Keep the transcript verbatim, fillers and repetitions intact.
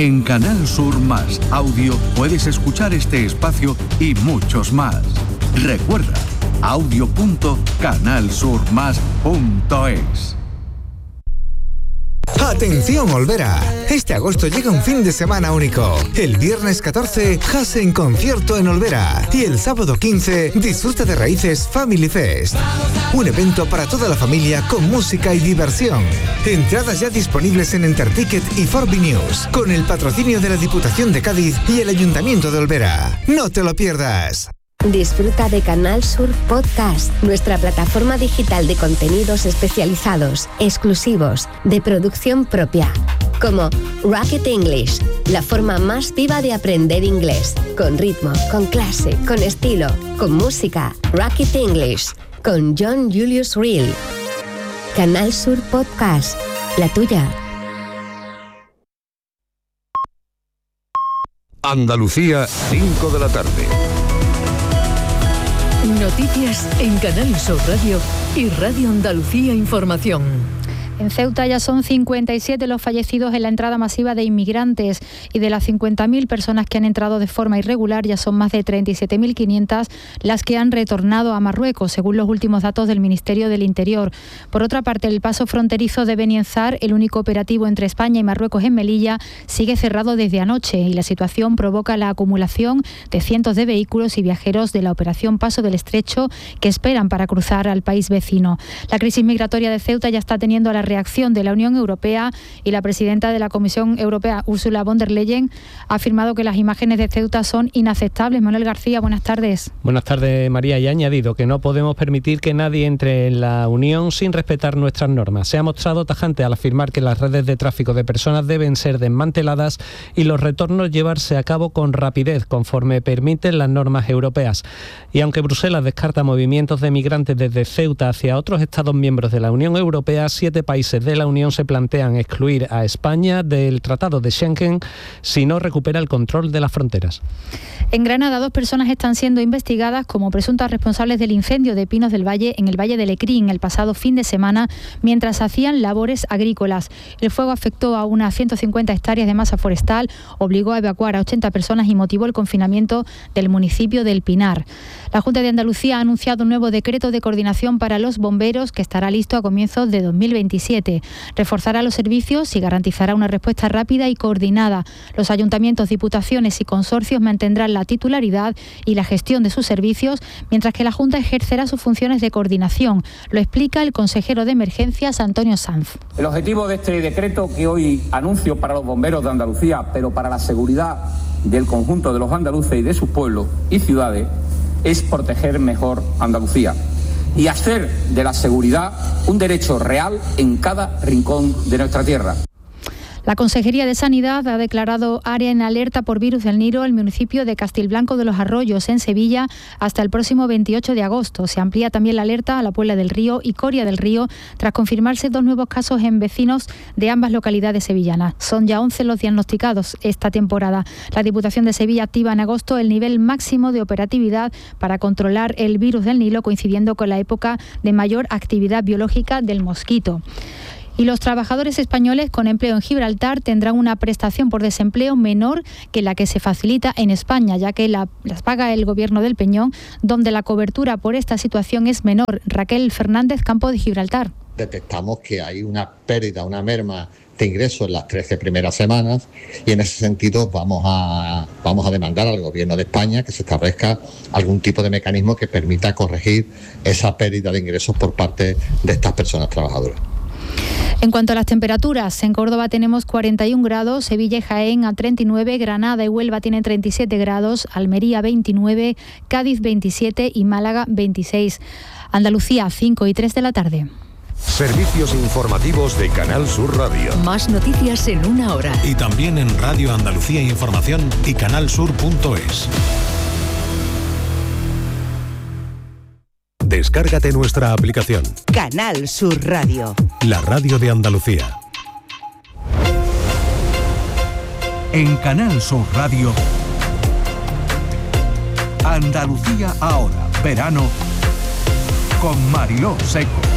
En Canal Sur Más Audio puedes escuchar este espacio y muchos más. Recuerda, audio punto canal sur más punto es. ¡Atención, Olvera! Este agosto llega un fin de semana único. El viernes catorce, Jase en concierto en Olvera. Y el sábado quince, disfruta de Raíces Family Fest. Un evento para toda la familia con música y diversión. Entradas ya disponibles en Enterticket y Forbi News, con el patrocinio de la Diputación de Cádiz y el Ayuntamiento de Olvera. ¡No te lo pierdas! Disfruta de Canal Sur Podcast, nuestra plataforma digital de contenidos especializados, exclusivos, de producción propia. Como Rocket English, la forma más viva de aprender inglés. Con ritmo, con clase, con estilo, con música. Rocket English, con John Julius Reel. Canal Sur Podcast, la tuya. Andalucía, cinco de la tarde. Noticias en Canal Sur Radio y Radio Andalucía Información. En Ceuta ya son cincuenta y siete los fallecidos en la entrada masiva de inmigrantes y de las cincuenta mil personas que han entrado de forma irregular ya son más de treinta y siete mil quinientas las que han retornado a Marruecos, según los últimos datos del Ministerio del Interior. Por otra parte, el paso fronterizo de Benienzar, el único operativo entre España y Marruecos en Melilla, sigue cerrado desde anoche y la situación provoca la acumulación de cientos de vehículos y viajeros de la operación Paso del Estrecho que esperan para cruzar al país vecino. La crisis migratoria de Ceuta ya está teniendo la reacción de la Unión Europea y la presidenta de la Comisión Europea, Ursula von der Leyen, ha afirmado que las imágenes de Ceuta son inaceptables. Manuel García, buenas tardes. Buenas tardes, María, y ha añadido que no podemos permitir que nadie entre en la Unión sin respetar nuestras normas. Se ha mostrado tajante al afirmar que las redes de tráfico de personas deben ser desmanteladas y los retornos llevarse a cabo con rapidez, conforme permiten las normas europeas. Y aunque Bruselas descarta movimientos de migrantes desde Ceuta hacia otros Estados miembros de la Unión Europea, siete países de la Unión se plantean excluir a España del Tratado de Schengen si no recupera el control de las fronteras. En Granada, dos personas están siendo investigadas como presuntas responsables del incendio de Pinos del Valle en el Valle de Lecrín el pasado fin de semana mientras hacían labores agrícolas. El fuego afectó a unas ciento cincuenta hectáreas de masa forestal, obligó a evacuar a ochenta personas y motivó el confinamiento del municipio del Pinar. La Junta de Andalucía ha anunciado un nuevo decreto de coordinación para los bomberos que estará listo a comienzos de dos mil veintisiete. Reforzará los servicios y garantizará una respuesta rápida y coordinada. Los ayuntamientos, diputaciones y consorcios mantendrán la titularidad y la gestión de sus servicios, mientras que la Junta ejercerá sus funciones de coordinación. Lo explica el consejero de Emergencias, Antonio Sanz. El objetivo de este decreto que hoy anuncio para los bomberos de Andalucía, pero para la seguridad del conjunto de los andaluces y de sus pueblos y ciudades, es proteger mejor Andalucía y hacer de la seguridad un derecho real en cada rincón de nuestra tierra. La Consejería de Sanidad ha declarado área en alerta por virus del Nilo el municipio de Castilblanco de los Arroyos, en Sevilla, hasta el próximo veintiocho de agosto. Se amplía también la alerta a la Puebla del Río y Coria del Río, tras confirmarse dos nuevos casos en vecinos de ambas localidades sevillanas. Son ya once los diagnosticados esta temporada. La Diputación de Sevilla activa en agosto el nivel máximo de operatividad para controlar el virus del Nilo, coincidiendo con la época de mayor actividad biológica del mosquito. Y los trabajadores españoles con empleo en Gibraltar tendrán una prestación por desempleo menor que la que se facilita en España, ya que la, las paga el Gobierno del Peñón, donde la cobertura por esta situación es menor. Raquel Fernández, Campo de Gibraltar. Detectamos que hay una pérdida, una merma de ingresos en las trece primeras semanas y en ese sentido vamos a, vamos a demandar al Gobierno de España que se establezca algún tipo de mecanismo que permita corregir esa pérdida de ingresos por parte de estas personas trabajadoras. En cuanto a las temperaturas, en Córdoba tenemos cuarenta y un grados, Sevilla y Jaén a treinta y nueve, Granada y Huelva tienen treinta y siete grados, Almería veintinueve, Cádiz veintisiete y Málaga veintiséis. Andalucía, cinco y tres de la tarde. Servicios informativos de Canal Sur Radio. Más noticias en una hora. Y también en Radio Andalucía Información y canalsur punto es. Descárgate nuestra aplicación. Canal Sur Radio. La radio de Andalucía. En Canal Sur Radio, Andalucía ahora, verano, con Mariló Seco.